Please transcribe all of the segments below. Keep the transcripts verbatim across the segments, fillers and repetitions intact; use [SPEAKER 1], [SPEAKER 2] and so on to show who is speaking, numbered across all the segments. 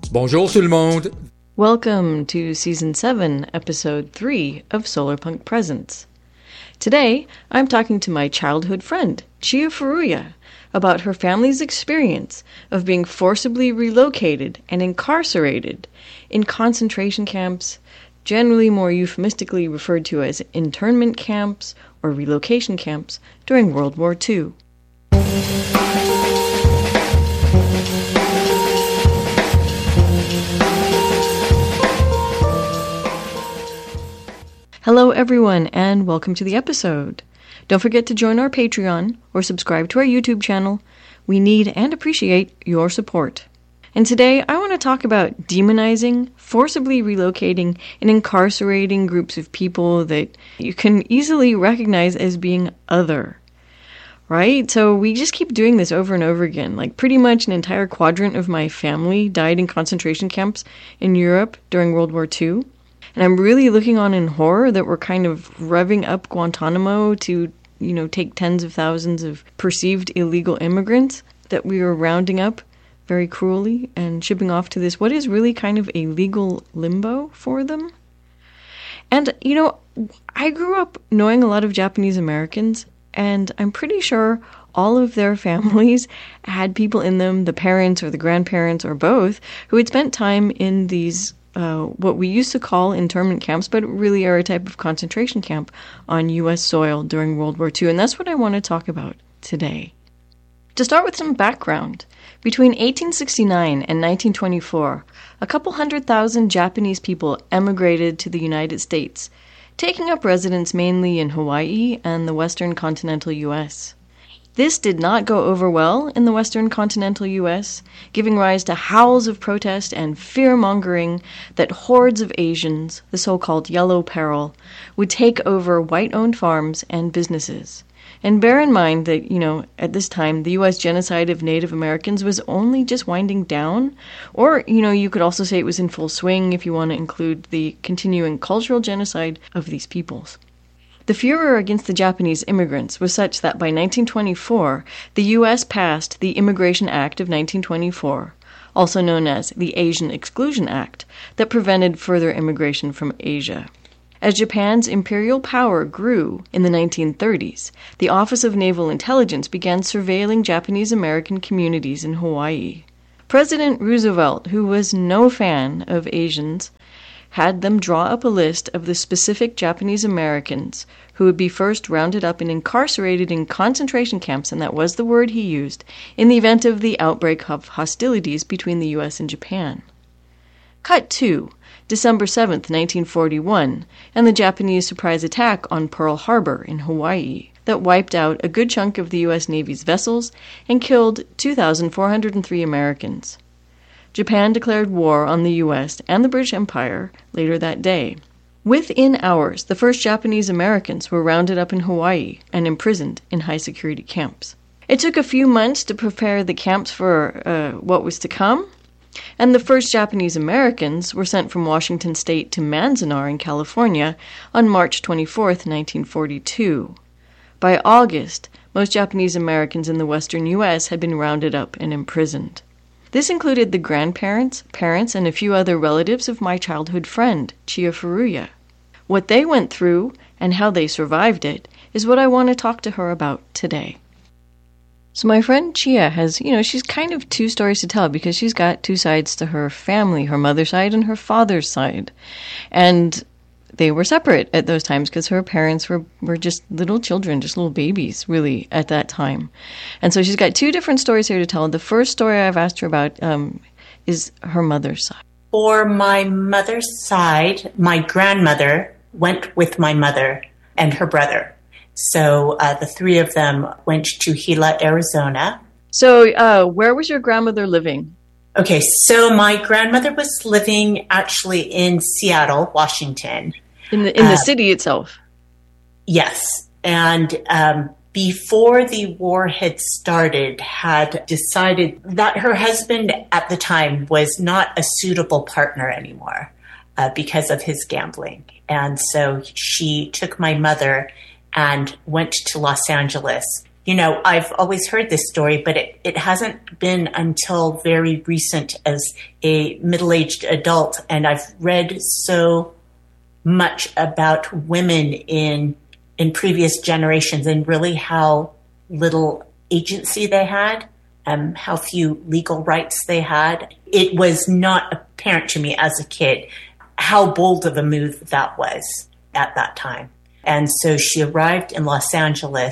[SPEAKER 1] Bonjour tout le monde.
[SPEAKER 2] Welcome to Season seven, Episode three of Solarpunk Presents. Today, I'm talking to my childhood friend, Chia Furuya, about her family's experience of being forcibly relocated and incarcerated in concentration camps, generally more euphemistically referred to as internment camps or relocation camps, during World War Two. Hello everyone, and welcome to the episode. Don't forget to join our Patreon or subscribe to our YouTube channel. We need and appreciate your support. And today I want to talk about demonizing, forcibly relocating, and incarcerating groups of people that you can easily recognize as being other. Right? So we just keep doing this over and over again. Like pretty much an entire quadrant of my family died in concentration camps in Europe during World War Two. And I'm really looking on in horror that we're kind of revving up Guantanamo to, you know, take tens of thousands of perceived illegal immigrants that we are rounding up very cruelly and shipping off to this, what is really kind of a legal limbo for them. And, you know, I grew up knowing a lot of Japanese Americans, and I'm pretty sure all of their families had people in them, the parents or the grandparents or both, who had spent time in these Uh, what we used to call internment camps, but really are a type of concentration camp on U S soil during World War Two. And that's what I want to talk about today. To start with some background, between eighteen sixty-nine and nineteen twenty-four, a couple hundred thousand Japanese people emigrated to the United States, taking up residence mainly in Hawaii and the western continental U S This did not go over well in the western continental U S, giving rise to howls of protest and fear-mongering that hordes of Asians, the so-called Yellow Peril, would take over white-owned farms and businesses. And bear in mind that, you know, at this time, the U S genocide of Native Americans was only just winding down. Or, you know, you could also say it was in full swing if you want to include the continuing cultural genocide of these peoples. The furor against the Japanese immigrants was such that by nineteen twenty-four, the U S passed the Immigration Act of nineteen twenty-four, also known as the Asian Exclusion Act, that prevented further immigration from Asia. As Japan's imperial power grew in the nineteen thirties, the Office of Naval Intelligence began surveilling Japanese American communities in Hawaii. President Roosevelt, who was no fan of Asians, had them draw up a list of the specific Japanese Americans who would be first rounded up and incarcerated in concentration camps, and that was the word he used, in the event of the outbreak of hostilities between the U S and Japan. Cut to December seventh, nineteen forty-one, and the Japanese surprise attack on Pearl Harbor in Hawaii that wiped out a good chunk of the U S Navy's vessels and killed two thousand four hundred three Americans. Japan declared war on the U S and the British Empire later that day. Within hours, the first Japanese Americans were rounded up in Hawaii and imprisoned in high-security camps. It took a few months to prepare the camps for uh, what was to come, and the first Japanese Americans were sent from Washington State to Manzanar in California on March twenty-fourth, nineteen forty-two. By August, most Japanese Americans in the western U S had been rounded up and imprisoned. This included the grandparents, parents, and a few other relatives of my childhood friend, Chia Furuya. What they went through and how they survived it is what I want to talk to her about today. So my friend Chia has, you know, she's kind of two stories to tell because she's got two sides to her family, her mother's side and her father's side. And they were separate at those times because her parents were, were just little children, just little babies, really, at that time. And so she's got two different stories here to tell. The first story I've asked her about um, is her mother's side.
[SPEAKER 3] For my mother's side, my grandmother went with my mother and her brother. So uh, the three of them went to Gila, Arizona.
[SPEAKER 2] So uh, where was your grandmother living?
[SPEAKER 3] Okay, so my grandmother was living actually in Seattle, Washington.
[SPEAKER 2] In the in the
[SPEAKER 3] uh,
[SPEAKER 2] city itself?
[SPEAKER 3] Yes. And um, before the war had started, had decided that her husband at the time was not a suitable partner anymore uh, because of his gambling. And so she took my mother and went to Los Angeles you know, I've always heard this story, but it, it hasn't been until very recent as a middle-aged adult. And I've read so much about women in in previous generations and really how little agency they had, um, how few legal rights they had. It was not apparent to me as a kid how bold of a move that was at that time. And so she arrived in Los Angeles,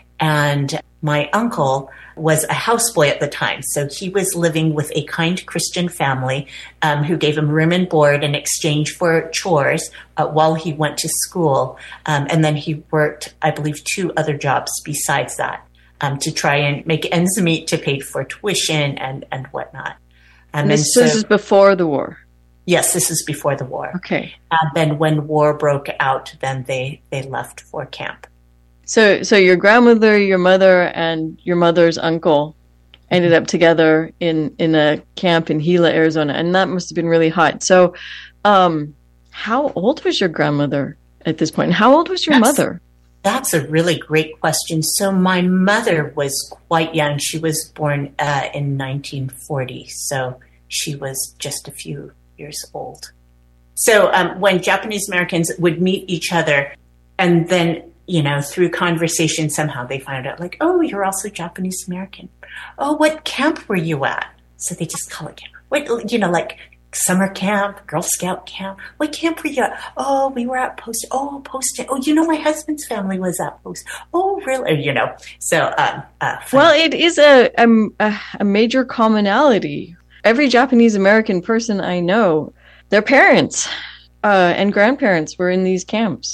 [SPEAKER 3] and my uncle was a houseboy at the time. So he was living with a kind Christian family um, who gave him room and board in exchange for chores uh, while he went to school. Um, and then he worked, I believe, two other jobs besides that um, to try and make ends meet to pay for tuition and, and whatnot. Um,
[SPEAKER 2] and this,
[SPEAKER 3] and
[SPEAKER 2] so, this is before the war?
[SPEAKER 3] Yes, this is before the war.
[SPEAKER 2] Okay.
[SPEAKER 3] And then when war broke out, then they, they left for camp.
[SPEAKER 2] So, so your grandmother, your mother, and your mother's uncle ended up together in, in a camp in Gila, Arizona, and that must have been really hot. So, um, how old was your grandmother at this point? And how old was your
[SPEAKER 3] that's,
[SPEAKER 2] mother?
[SPEAKER 3] That's a really great question. So my mother was quite young. She was born uh, in nineteen forty, so she was just a few years old. So um, when Japanese Americans would meet each other, and then you know, through conversation, somehow they find out, like, oh, you're also Japanese American. Oh, what camp were you at? So they just call it camp. What, you know, like summer camp, Girl Scout camp. What camp were you at? Oh, we were at Post. Oh, Post. Oh, you know, my husband's family was at Post. Oh, really? You know, so. Um, uh,
[SPEAKER 2] well, it is a, a a major commonality. Every Japanese American person I know, their parents uh, and grandparents were in these camps.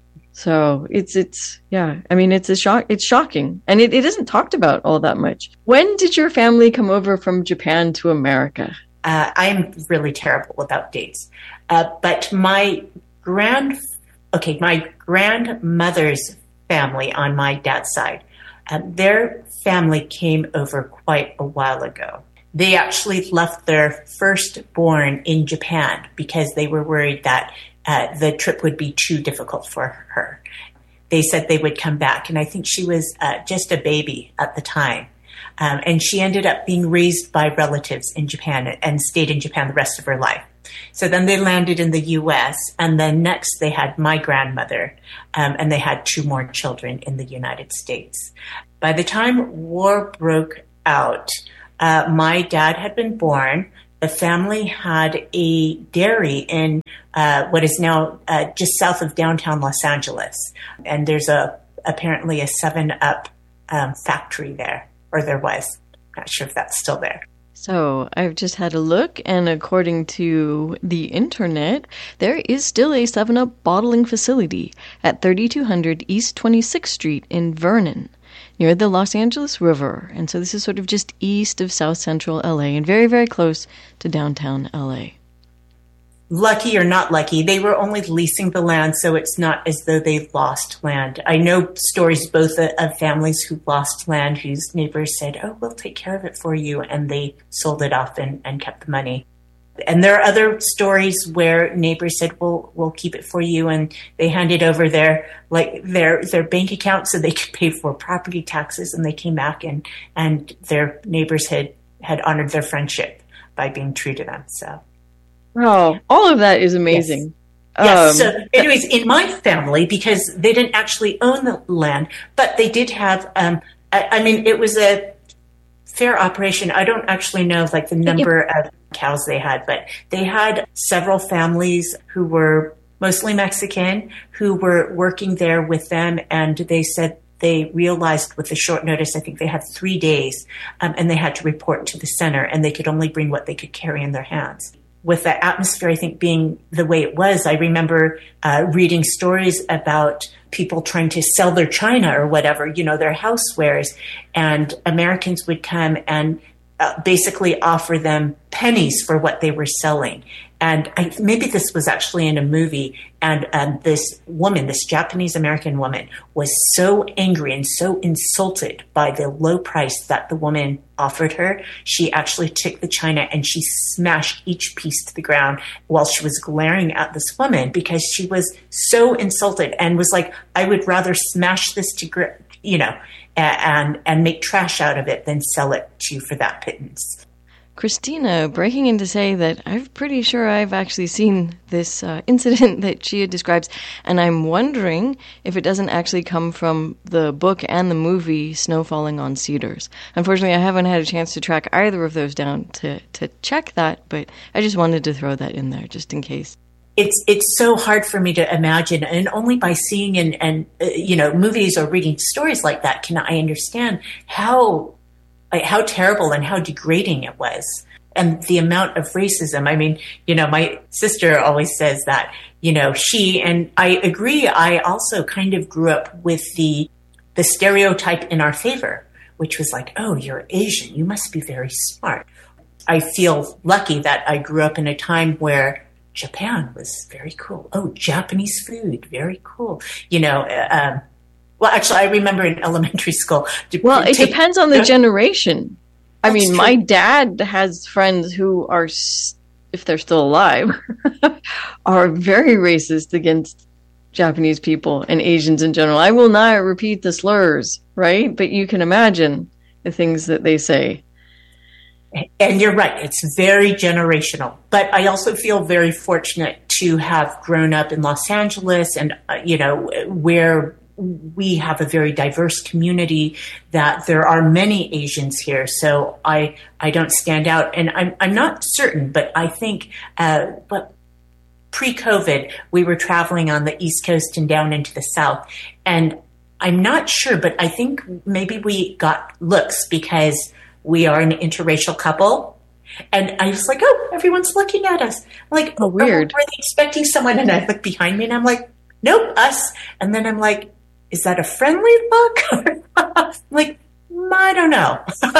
[SPEAKER 2] So it's, it's, yeah, I mean, it's a shock, it's shocking. And it, it isn't talked about all that much. When did your family come over from Japan to America?
[SPEAKER 3] Uh, I'm really terrible about dates. Uh, but my grand, okay, my grandmother's family on my dad's side, uh, their family came over quite a while ago. They actually left their firstborn in Japan because they were worried that Uh, the trip would be too difficult for her. They said they would come back, and I think she was uh, just a baby at the time. Um, and she ended up being raised by relatives in Japan and stayed in Japan the rest of her life. So then they landed in the U S, and then next they had my grandmother, um, and they had two more children in the United States. By the time war broke out, uh, my dad had been born. The family had a dairy in uh, what is now uh, just south of downtown Los Angeles. And there's a apparently a seven up um, factory there, or there was. Not sure if that's still there.
[SPEAKER 2] So I've just had a look, and according to the internet, there is still a seven up bottling facility at thirty-two hundred East twenty-sixth Street in Vernon, near the Los Angeles River. And so this is sort of just east of South Central L A and very, very close to downtown L A.
[SPEAKER 3] Lucky or not lucky, they were only leasing the land, so it's not as though they lost land. I know stories both of families who lost land whose neighbors said, oh, we'll take care of it for you, and they sold it off and, and kept the money. And there are other stories where neighbors said, "We'll we'll keep it for you," and they handed over their like their their bank account so they could pay for property taxes. And they came back, and and their neighbors had had honored their friendship by being true to them. So,
[SPEAKER 2] oh, all of that is amazing.
[SPEAKER 3] Yes. yes.
[SPEAKER 2] Um,
[SPEAKER 3] so, anyways, in my family, because they didn't actually own the land, but they did have. Um, I, I mean, it was a fair operation. I don't actually know like the number of cows they had, but they had several families who were mostly Mexican who were working there with them. And they said they realized with the short notice, I think they had three days um, and they had to report to the center, and they could only bring what they could carry in their hands. With the atmosphere, I think, being the way it was, I remember uh, reading stories about people trying to sell their china or whatever, you know, their housewares, and Americans would come and uh, basically offer them pennies for what they were selling. And I, maybe this was actually in a movie, and um, this woman, this Japanese American woman, was so angry and so insulted by the low price that the woman offered her. She actually took the china and she smashed each piece to the ground while she was glaring at this woman because she was so insulted and was like, I would rather smash this to, gr-, you know. and and make trash out of it than sell it to you for that pittance.
[SPEAKER 2] Christina breaking in to say that I'm pretty sure I've actually seen this uh, incident that Chia describes, and I'm wondering if it doesn't actually come from the book and the movie Snow Falling on Cedars. Unfortunately, I haven't had a chance to track either of those down to, to check that, but I just wanted to throw that in there just in case.
[SPEAKER 3] It's it's so hard for me to imagine, and only by seeing and, and uh, you know, movies or reading stories like that can I understand how like, how terrible and how degrading it was, and the amount of racism. I mean, you know, my sister always says that, you know, she, and I agree, I also kind of grew up with the the stereotype in our favor, which was like, oh, you're Asian, you must be very smart. I feel lucky that I grew up in a time where Japan was very cool. Oh, Japanese food, very cool. You know, um, well, actually, I remember in elementary school. To,
[SPEAKER 2] well,
[SPEAKER 3] to
[SPEAKER 2] it
[SPEAKER 3] take,
[SPEAKER 2] depends on the uh, generation. I mean,
[SPEAKER 3] true.
[SPEAKER 2] My dad has friends who are, if they're still alive, are very racist against Japanese people and Asians in general. I will not repeat the slurs, right? But you can imagine the things that they say.
[SPEAKER 3] And you're right. It's very generational. But I also feel very fortunate to have grown up in Los Angeles and, uh, you know, where we have a very diverse community, that there are many Asians here. So I I don't stand out. And I'm, I'm not certain, but I think uh, but pre-COVID, we were traveling on the East Coast and down into the South. And I'm not sure, but I think maybe we got looks because we are an interracial couple. And I was like, oh, everyone's looking at us. I'm like,
[SPEAKER 2] oh, weird.
[SPEAKER 3] Are they expecting someone? And I look behind me and I'm like, nope, us. And then I'm like, is that a friendly look? I'm like, I don't know.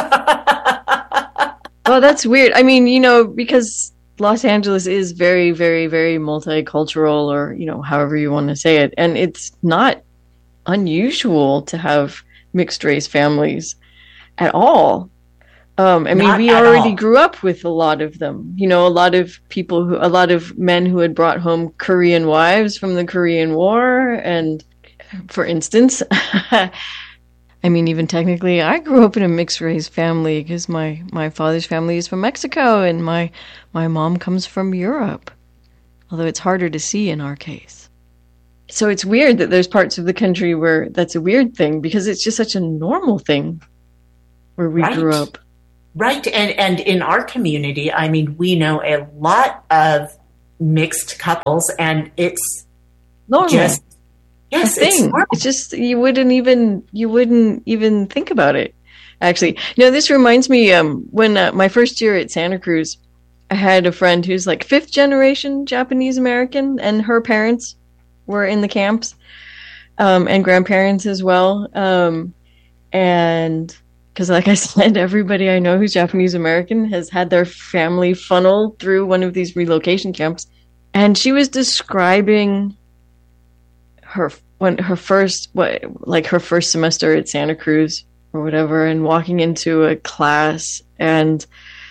[SPEAKER 2] Oh, that's weird. I mean, you know, because Los Angeles is very, very, very multicultural, or, you know, however you want to say it. And it's not unusual to have mixed race families at all. Um, I mean, Not we already all. grew up with a lot of them. You know, a lot of people who, a lot of men who had brought home Korean wives from the Korean War. And for instance, I mean, even technically, I grew up in a mixed race family because my, my father's family is from Mexico and my, my mom comes from Europe. Although it's harder to see in our case. So it's weird that there's parts of the country where that's a weird thing because it's just such a normal thing where we right. grew up.
[SPEAKER 3] Right. And and in our community, I mean, we know a lot of mixed couples, and it's
[SPEAKER 2] normal.
[SPEAKER 3] Just, yes,
[SPEAKER 2] it's
[SPEAKER 3] normal.
[SPEAKER 2] It's just, you wouldn't even, you wouldn't even think about it, actually. You know, this reminds me, um, when uh, my first year at Santa Cruz, I had a friend who's like fifth generation Japanese American, and her parents were in the camps, um, and grandparents as well. Um, and because, like I said, everybody I know who's Japanese American has had their family funneled through one of these relocation camps. And she was describing her when her first what like her first semester at Santa Cruz or whatever, and walking into a class and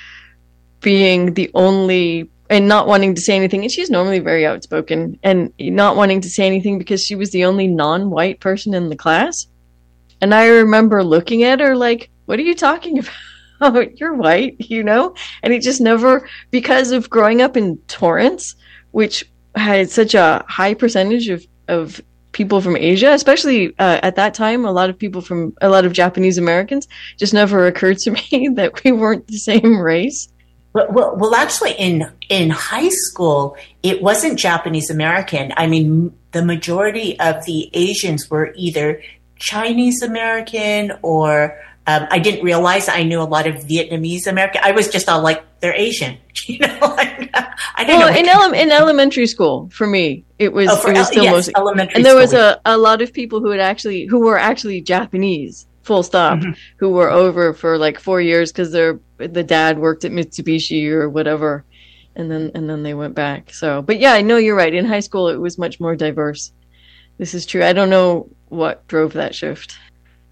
[SPEAKER 2] being the only and not wanting to say anything. And she's normally very outspoken, and not wanting to say anything because she was the only non-white person in the class. And I remember looking at her like, what are you talking about? You're white, you know? And it just never, because of growing up in Torrance, which had such a high percentage of, of people from Asia, especially uh, at that time, a lot of people from, a lot of Japanese Americans, just never occurred to me that we weren't the same race.
[SPEAKER 3] Well, well, well actually, in, in high school, it wasn't Japanese American. I mean, the majority of the Asians were either Chinese American or um, I didn't realize I knew a lot of Vietnamese American. I was just all like, they're Asian, you know. Like, I didn't
[SPEAKER 2] well,
[SPEAKER 3] know.
[SPEAKER 2] in, ele- in elementary school, for me, it was,
[SPEAKER 3] oh, for
[SPEAKER 2] it was
[SPEAKER 3] el-
[SPEAKER 2] still
[SPEAKER 3] yes,
[SPEAKER 2] mostly
[SPEAKER 3] elementary.
[SPEAKER 2] And there
[SPEAKER 3] school.
[SPEAKER 2] was a, a lot of people who had actually who were actually Japanese, full stop, mm-hmm. who were over for like four years because their the dad worked at Mitsubishi or whatever, and then and then they went back. So, but yeah, I know you're right. In high school, it was much more diverse. This is true. I don't know what drove that shift.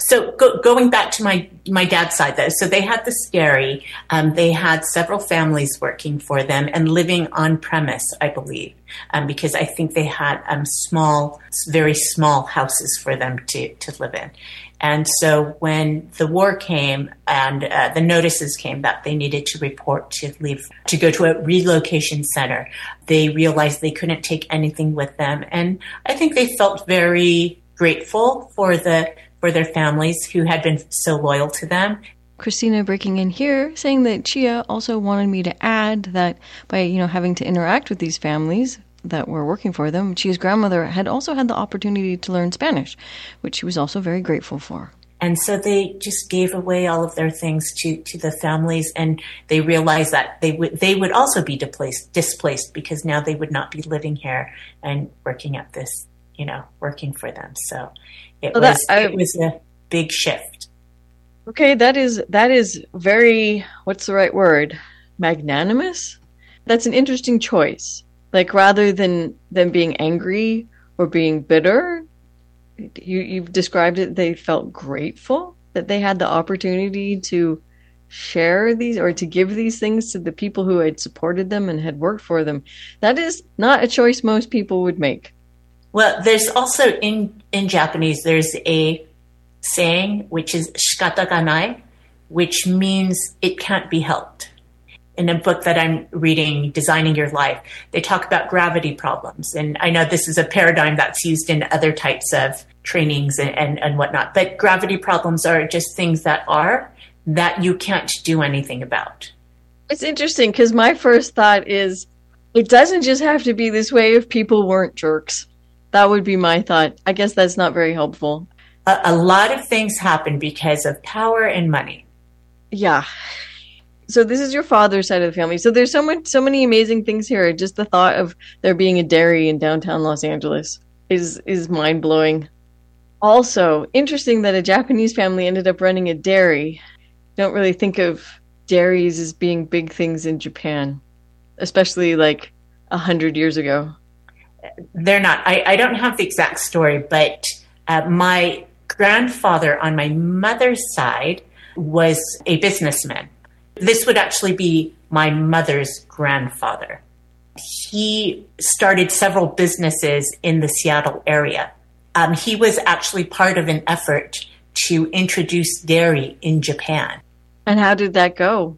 [SPEAKER 3] So go, going back to my, my dad's side, though, so they had this dairy. Um, they had several families working for them and living on premise, I believe, um, because I think they had um, small, very small houses for them to, to live in. And so when the war came and uh, the notices came that they needed to report to leave, to go to a relocation center, they realized they couldn't take anything with them. And I think they felt very grateful for the for their families who had been so loyal to them.
[SPEAKER 2] Christina breaking in here, saying that Chia also wanted me to add that by, you know, having to interact with these families that were working for them, Chia's grandmother had also had the opportunity to learn Spanish, which she was also very grateful for.
[SPEAKER 3] And so they just gave away all of their things to, to the families, and they realized that they would they would also be displaced, displaced because now they would not be living here and working at this, you know, working for them. So it
[SPEAKER 2] well,
[SPEAKER 3] was
[SPEAKER 2] that, I,
[SPEAKER 3] it was a big shift.
[SPEAKER 2] Okay, that is that is very, what's the right word? Magnanimous? That's an interesting choice. Like, rather than than being angry or being bitter, you you've described it, they felt grateful that they had the opportunity to share these or to give these things to the people who had supported them and had worked for them. That is not a choice most people would make.
[SPEAKER 3] Well, there's also in in Japanese there's a saying which is shikata ga nai, which means it can't be helped. In a book that I'm reading, Designing Your Life, they talk about gravity problems. And I know this is a paradigm that's used in other types of trainings and, and, and whatnot. But gravity problems are just things that are that you can't do anything about.
[SPEAKER 2] It's interesting because my first thought is it doesn't just have to be this way if people weren't jerks. That would be my thought. I guess that's not very helpful.
[SPEAKER 3] A, a lot of things happen because of power and money.
[SPEAKER 2] Yeah. So this is your father's side of the family. So there's so much, so many amazing things here. Just the thought of there being a dairy in downtown Los Angeles is is mind blowing. Also, interesting that a Japanese family ended up running a dairy. Don't really think of dairies as being big things in Japan, especially like a hundred years ago.
[SPEAKER 3] They're not. I, I don't have the exact story, but uh, my grandfather on my mother's side was a businessman. This would actually be my mother's grandfather. He started several businesses in the Seattle area. Um, he was actually part of an effort to introduce dairy in Japan.
[SPEAKER 2] And how did that go?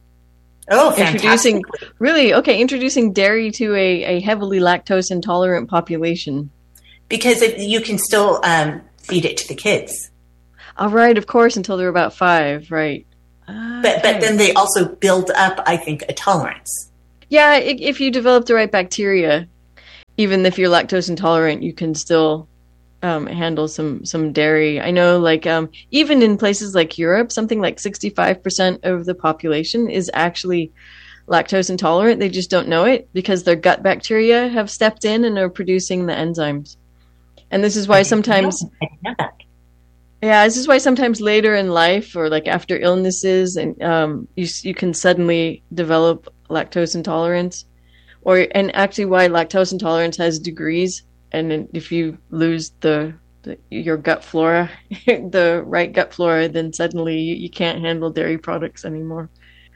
[SPEAKER 3] Oh,
[SPEAKER 2] introducing really okay, introducing dairy to a, a heavily lactose intolerant population.
[SPEAKER 3] Because it, you can still um, feed it to the kids.
[SPEAKER 2] All right, of course, until they're about five, right? Uh,
[SPEAKER 3] but but then they also build up, I think, a tolerance.
[SPEAKER 2] Yeah, if you develop the right bacteria, even if you're lactose intolerant, you can still um, handle some some dairy. I know, like um, even in places like Europe, something like sixty-five percent of the population is actually lactose intolerant. They just don't know it because their gut bacteria have stepped in and are producing the enzymes. And this is why sometimes.
[SPEAKER 3] I didn't know that.
[SPEAKER 2] Yeah, this is why sometimes later in life or like after illnesses and um, you you can suddenly develop lactose intolerance, or and actually why lactose intolerance has degrees. And if you lose the, the your gut flora, the right gut flora, then suddenly you, you can't handle dairy products anymore.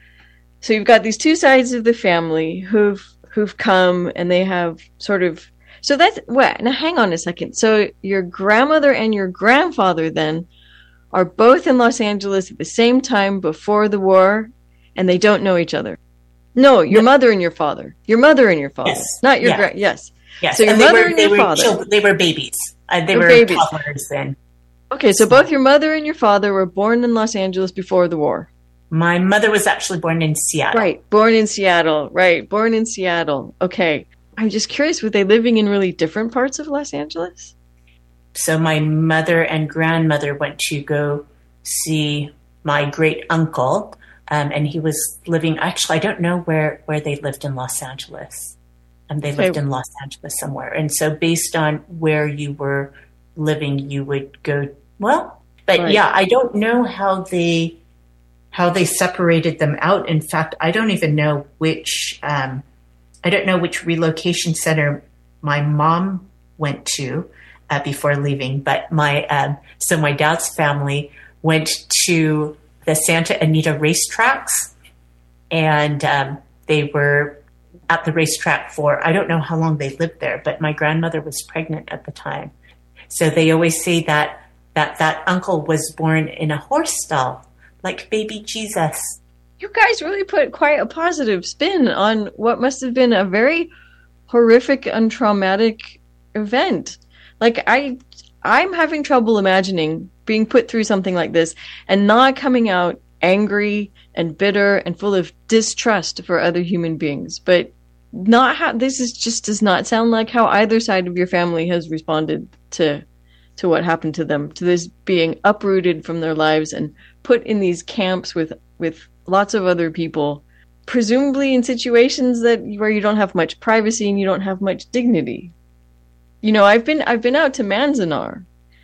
[SPEAKER 2] So you've got these two sides of the family who've who've come and they have sort of. So that's what. Now, hang on a second. So your grandmother and your grandfather then are both in Los Angeles at the same time before the war, and they don't know each other. No, your no. mother and your father. Your mother and your father,
[SPEAKER 3] yes.
[SPEAKER 2] not your
[SPEAKER 3] yeah.
[SPEAKER 2] gra- yes.
[SPEAKER 3] Yes.
[SPEAKER 2] So your
[SPEAKER 3] and
[SPEAKER 2] mother
[SPEAKER 3] were,
[SPEAKER 2] and your
[SPEAKER 3] were
[SPEAKER 2] father.
[SPEAKER 3] Children, they were babies. Uh, they
[SPEAKER 2] were
[SPEAKER 3] were
[SPEAKER 2] babies.
[SPEAKER 3] toddlers then.
[SPEAKER 2] Okay, so both your mother and your father were born in Los Angeles before the war.
[SPEAKER 3] My mother was actually born in Seattle.
[SPEAKER 2] Right, born in Seattle. Right, born in Seattle. Okay. I'm just curious, were they living in really different parts of Los Angeles?
[SPEAKER 3] So my mother and grandmother went to go see my great uncle, um, and he was living, actually, I don't know where, where they lived in Los Angeles. Um, they lived okay. in Los Angeles somewhere. And so based on where you were living, you would go, well, but right. yeah, I don't know how they, how they separated them out. In fact, I don't even know which, um, I don't know which relocation center my mom went to, uh, before leaving. But my um, so my dad's family went to the Santa Anita racetracks, and um, they were at the racetrack for, I don't know how long they lived there, but my grandmother was pregnant at the time. So they always say that that, that uncle was born in a horse stall, like baby Jesus.
[SPEAKER 2] You guys really put quite a positive spin on what must have been a very horrific and traumatic event. Like, I, I'm having trouble imagining being put through something like this and not coming out angry and bitter and full of distrust for other human beings. But not how this is just does not sound like how either side of your family has responded to to what happened to them, to this being uprooted from their lives and put in these camps with with lots of other people, presumably in situations that where you don't have much privacy and you don't have much dignity. You know, I've been I've been out to Manzanar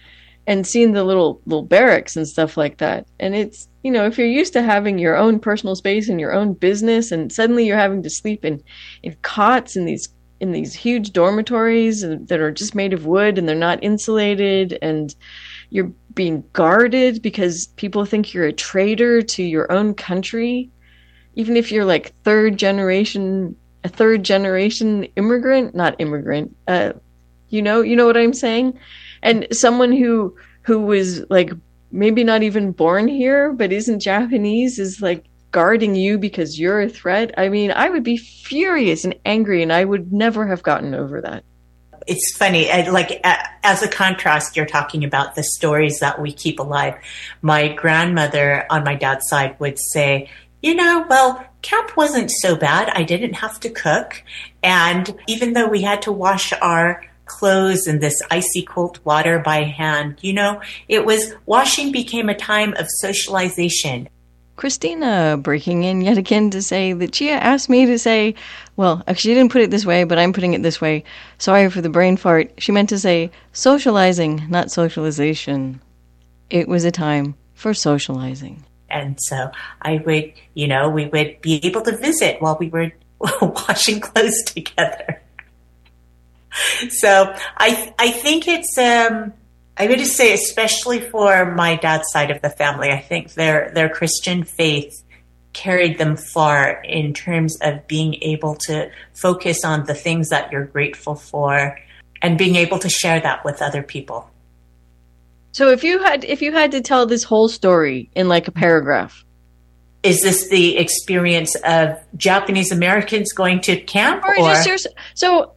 [SPEAKER 2] and seen the little little barracks and stuff like that. And it's, you know, if you're used to having your own personal space and your own business, and suddenly you're having to sleep in, in cots in these in these huge dormitories that are just made of wood and they're not insulated, and you're being guarded because people think you're a traitor to your own country, even if you're like third generation, a third generation immigrant, not immigrant, uh, you know, you know what I'm saying? And someone who who was like maybe not even born here but isn't Japanese is like guarding you because you're a threat. I mean, I would be furious and angry, and I would never have gotten over that.
[SPEAKER 3] It's funny, like as a contrast, you're talking about the stories that we keep alive. My grandmother on my dad's side would say, you know, well, camp wasn't so bad. I didn't have to cook. And even though we had to wash our clothes in this icy cold water by hand, you know, it was washing became a time of socialization.
[SPEAKER 2] Christina breaking in yet again to say that Chia asked me to say, well, actually she didn't put it this way, but I'm putting it this way. Sorry for the brain fart. She meant to say socializing, not socialization. It was a time for socializing.
[SPEAKER 3] And so I would, you know, we would be able to visit while we were washing clothes together. So I I think it's, um, I would just say, especially for my dad's side of the family, I think their their Christian faith carried them far in terms of being able to focus on the things that you're grateful for and being able to share that with other people.
[SPEAKER 2] So if you had if you had to tell this whole story in like a paragraph.
[SPEAKER 3] Is this the experience of Japanese Americans going to camp?
[SPEAKER 2] Or, or? Just your, so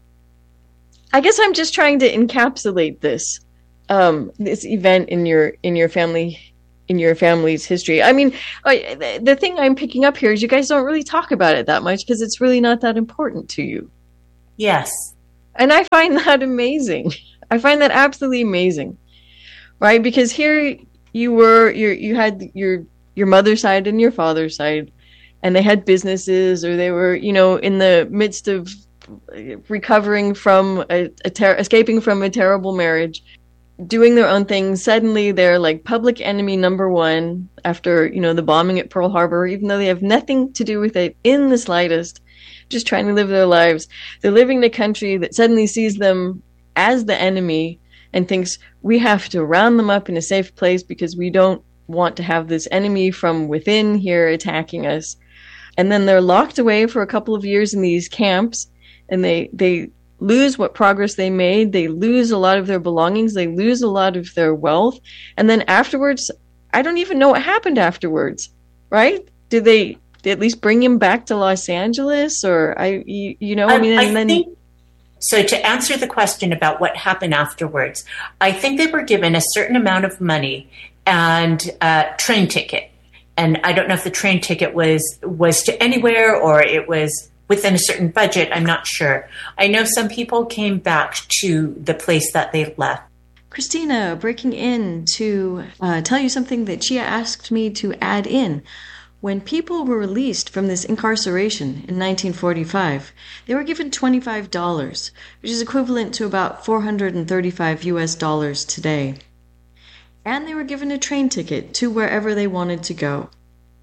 [SPEAKER 2] I guess I'm just trying to encapsulate this. Um, this event in your in your family in your family's history. I mean, I, the, the thing I'm picking up here is you guys don't really talk about it that much because it's really not that important to you.
[SPEAKER 3] Yes,
[SPEAKER 2] and I find that amazing. I find that absolutely amazing, right? Because here you were, you you had your your mother's side and your father's side, and they had businesses, or they were, you know, in the midst of recovering from a, a ter- escaping from a terrible marriage, doing their own thing. Suddenly they're like public enemy number one after, you know, the bombing at Pearl Harbor, even though they have nothing to do with it in the slightest, just trying to live their lives. They're living in a country that suddenly sees them as the enemy and thinks we have to round them up in a safe place because we don't want to have this enemy from within here attacking us. And then they're locked away for a couple of years in these camps, and they, they lose what progress they made. They lose a lot of their belongings. They lose a lot of their wealth. And then afterwards, I don't even know what happened afterwards, right? Did they, they at least bring him back to Los Angeles? Or, I, you, you know, I, I mean, and
[SPEAKER 3] I
[SPEAKER 2] then...
[SPEAKER 3] Think, so to answer the question about what happened afterwards, I think they were given a certain amount of money and a train ticket. And I don't know if the train ticket was, was to anywhere or it was within a certain budget. I'm not sure. I know some people came back to the place that they left.
[SPEAKER 2] Christina, breaking in to uh, tell you something that Chia asked me to add in. When people were released from this incarceration in nineteen forty-five, they were given twenty-five dollars, which is equivalent to about four hundred thirty-five U S dollars today. And they were given a train ticket to wherever they wanted to go.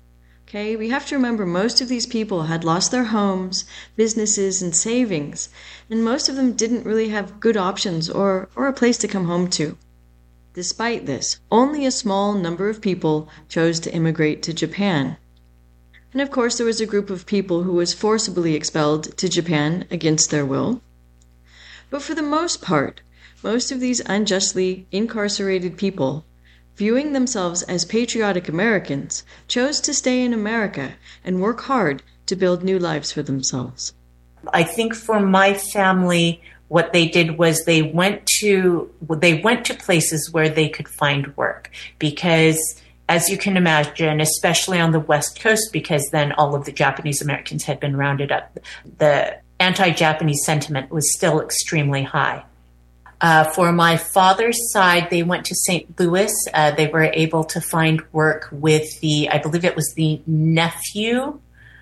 [SPEAKER 2] Okay, we have to remember most of these people had lost their homes, businesses, and savings, and most of them didn't really have good options or, or a place to come home to. Despite this, only a small number of people chose to immigrate to Japan. And of course, there was a group of people who was forcibly expelled to Japan against their will. But for the most part, most of these unjustly incarcerated people, viewing themselves as patriotic Americans, chose to stay in America and work hard to build new lives for themselves.
[SPEAKER 3] I think for my family, what they did was they went to they went to places where they could find work, because as you can imagine, especially on the West Coast, because then all of the Japanese Americans had been rounded up, the anti-Japanese sentiment was still extremely high. Uh, for my father's side, they went to Saint Louis. Uh, they were able to find work with the, I believe it was the nephew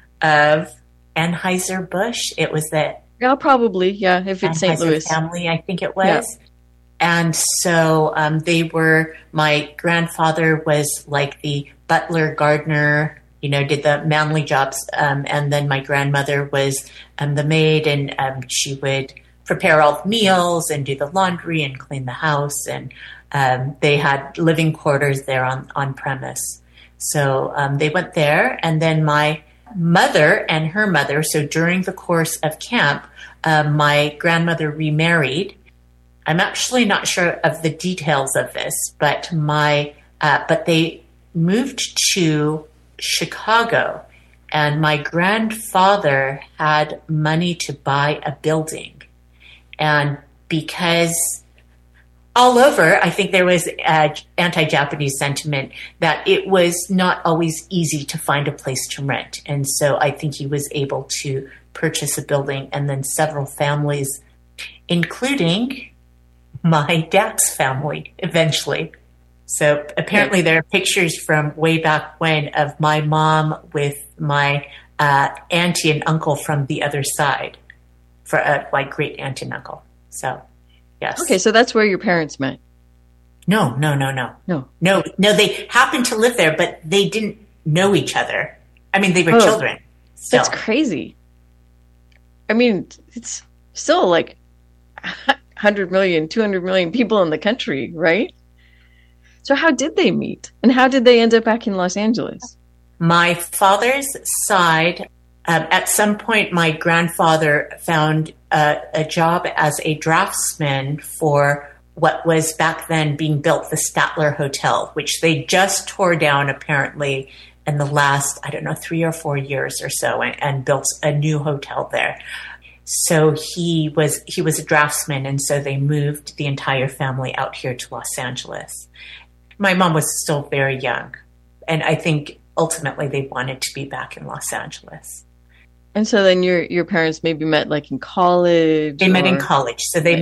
[SPEAKER 3] of Anheuser-Busch. It was the
[SPEAKER 2] Yeah, probably, yeah, if it's Saint Louis
[SPEAKER 3] family, I think it was.
[SPEAKER 2] Yeah.
[SPEAKER 3] And so um, they were, my grandfather was like the butler, gardener, you know, did the manly jobs. Um, and then my grandmother was um, the maid, and um, she would prepare all the meals and do the laundry and clean the house. And um, they had living quarters there on, on premise. So um, they went there. And then my mother and her mother, so during the course of camp, uh, my grandmother remarried. I'm actually not sure of the details of this, but my uh, but they moved to Chicago, and my grandfather had money to buy a building. And because all over, I think there was uh, anti-Japanese sentiment that it was not always easy to find a place to rent. And so I think he was able to purchase a building, and then several families, including my dad's family, eventually. So apparently there are pictures from way back when of my mom with my uh, auntie and uncle from the other side, for uh, like great aunt and uncle. So, yes.
[SPEAKER 2] Okay, so that's where your parents met.
[SPEAKER 3] No, no, no, no.
[SPEAKER 2] No.
[SPEAKER 3] No, no, they happened to live there, but they didn't know each other. I mean, they were
[SPEAKER 2] Oh,
[SPEAKER 3] children. Still.
[SPEAKER 2] That's crazy. I mean, it's still like one hundred million, two hundred million people in the country, right? So how did they meet? And how did they end up back in Los Angeles?
[SPEAKER 3] My father's side, um, at some point, my grandfather found uh, a job as a draftsman for what was back then being built, the Statler Hotel, which they just tore down apparently in the last, I don't know, three or four years or so, and, and built a new hotel there. So he was he was a draftsman, and so they moved the entire family out here to Los Angeles. My mom was still very young, and I think ultimately they wanted to be back in Los Angeles.
[SPEAKER 2] And so then your your parents maybe met like in college?
[SPEAKER 3] They met
[SPEAKER 2] or...
[SPEAKER 3] in college. So they
[SPEAKER 2] right.